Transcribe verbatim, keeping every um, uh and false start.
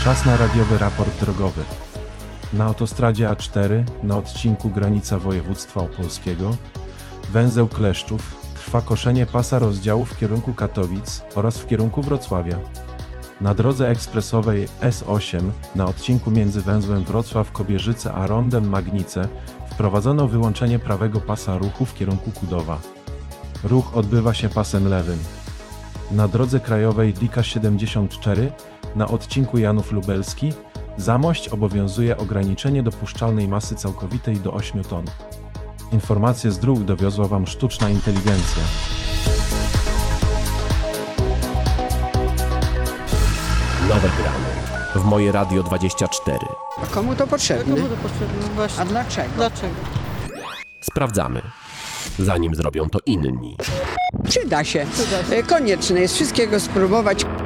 Czas na radiowy raport drogowy. Na autostradzie A cztery, na odcinku granica województwa opolskiego, węzeł Kleszczów, trwa koszenie pasa rozdziału w kierunku Katowic oraz w kierunku Wrocławia. Na drodze ekspresowej S osiem, na odcinku między węzłem Wrocław-Kobierzyce a rondem Magnice, wprowadzono wyłączenie prawego pasa ruchu w kierunku Kudowa. Ruch odbywa się pasem lewym. Na drodze krajowej D K siedemdziesiąt cztery, na odcinku Janów Lubelski, Zamość obowiązuje ograniczenie dopuszczalnej masy całkowitej do ośmiu ton. Informacje z dróg dowiozła Wam sztuczna inteligencja. Nowe gramy w Moje Radio dwadzieścia cztery. A komu to potrzebne? Komu to potrzebne? Właśnie. A dlaczego? Dlaczego? Sprawdzamy, zanim zrobią to inni. Przyda się. Przyda się. E, Konieczne jest wszystkiego spróbować.